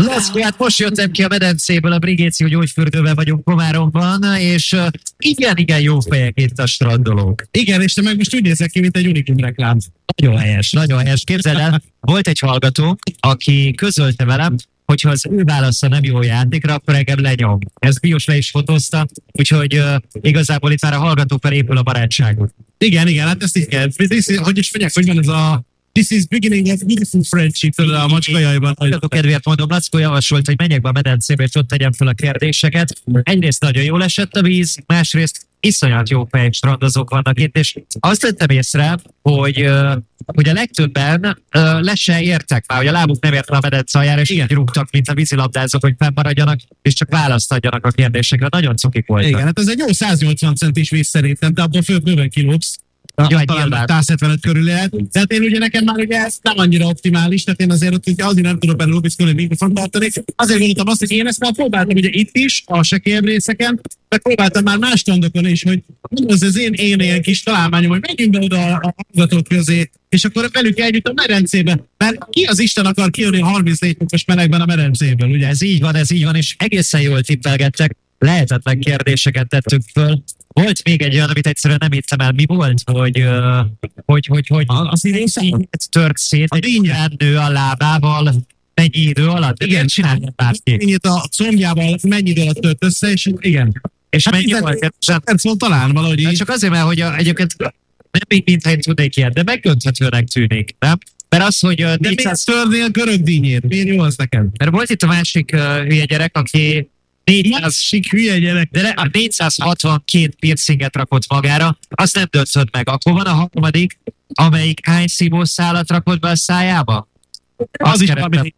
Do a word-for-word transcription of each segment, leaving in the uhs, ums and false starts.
Lackó, hát most jöttem ki a medencéből, a Brigéció gyógyfürdőben vagyunk Komáromban, és uh, igen, igen jó fejek itt a strandolók. Igen, és te meg most úgy nézel ki, mint egy Unikum reklám. Nagyon helyes, nagyon helyes. Képzeld el, volt egy hallgató, aki közölte velem, hogyha az ő válasza nem jó játékra, akkor engem lenyom. Ezt Bios le is fotózta, úgyhogy uh, igazából itt már a hallgatókkal épül a barátságot. Igen, igen, hát ezt így kell. Hogy is mondják, hogy van ez a This is beginning of beautiful friendship, tudod, a macskajaiban. A kedvéért mondom, Lackó javasolt, hogy menjek be a medencébe, és ott tegyem fel a kérdéseket. Egyrészt nagyon jól esett a víz, másrészt iszonyat jó fejek strandozók vannak itt, és azt vettem észre, hogy, uh, hogy a legtöbben uh, le se értek már, hogy a lábuk nem ért a medence aljára, és így rúgtak, mint a vízilabdázók, hogy fennmaradjanak, és csak választ adjanak a kérdésekre. Nagyon cukik voltak. Igen, hát ez egy jó száznyolcvan centis víz szerintem, de abban föl bőven kilógsz. Jó, egy talán száz hetvenöt körül lehet. Tehát én ugye nekem már ugye ez nem annyira optimális, tehát én azért ott ugye azért nem tudok benne lobiszkolni mikrofont tartani. Azért gondoltam azt, hogy én ezt már próbáltam ugye itt is, a sekélyebb részeken, de próbáltam már más strandokon is, hogy az az én, én ilyen kis találmányom, hogy menjünk be oda a hallgatók közé, és akkor velük együtt a medencébe. Mert ki az Isten akar kijönni a harmincnégy fokos melegben a medencéből, ugye? Ez így van, ez így van, és egészen jól tippelgettek. Lehetetlen kérdéseket tettünk föl. Volt még egy olyan, amit egyszerűen nem hittem el. Mi volt, hogy uh, hogy, hogy, hogy a színészen tört szét, egy ingyen nő a lábával mennyi idő alatt? Igen, csinálja bárki. Ennyit a combjával mennyi idő alatt tört össze, és igen. És hát mennyi volt? Ez volt talán valahogy így. Csak azért, mert hogy a, egyébként nem így, mintha én tudnék ilyet, de megdönthetőnek tűnik, nem? Mert az, hogy uh, de négyszáz törnél görög dínyét? Miért jó az nekem? Mert volt itt a másik uh, hülye gyerek, aki négyszáz hülye gyerek, de a négyszázhatvankét piercinget rakott magára, azt nem döntött meg. Akkor van a harmadik, amelyik hány szívószálat rakott be a szájába? Az, az is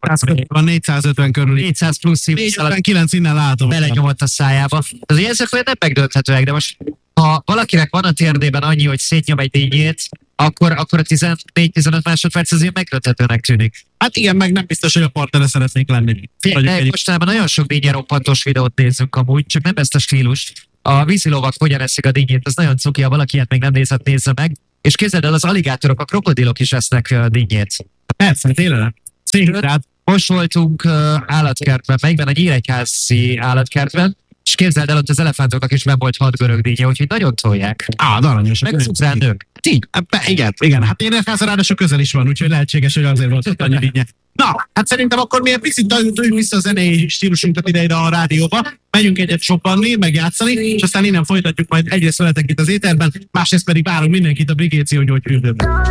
van négyszázötven körül. négyszáz plusz szívószálat. négyszázötvenkilenc innen látom. Belenyomott a szájába. Azért ezek olyan nem megdönthetőek, de most ha valakinek van a térdében annyi, hogy szétnyom egy dínyét, akkor, akkor a tizennégy-tizenöt másodperc azért megdönthetőnek tűnik. Hát igen, meg nem biztos, hogy a partnere szeretnék lenni. De mostanában nagyon sok dinnye roppantos videót nézzünk amúgy, csak nem ezt a stílus. A vízilovak hogyan eszik a dinnyét, az nagyon cuki, ha valaki ilyet még nem nézett, nézze meg. És képzeld el, az aligátorok, a krokodilok is esznek dinnyét. Persze, tényleg. Szépen. Most voltunk uh, állatkertben, melyikben a Nyíregyházi állatkertben, és képzeld el, ott az elefántoknak is nem volt hat görög dinnye, úgyhogy nagyon tolják. Á, de aranyosak. Meg szukránők. Így, igen, igen. Hát Nyíregyháza ráadásul közel is van, úgyhogy lehetséges, hogy azért volt ott annyi dinnye. Na, hát szerintem akkor mi egy picit toljuk vissza a zenei stílusunkat ide, a rádióba, megyünk egyet soppanni, megjátszani, és aztán innen folytatjuk majd egyrészt veletek itt az éterben, másrészt pedig várunk mindenkit a Brigéció gyógyfürdőben.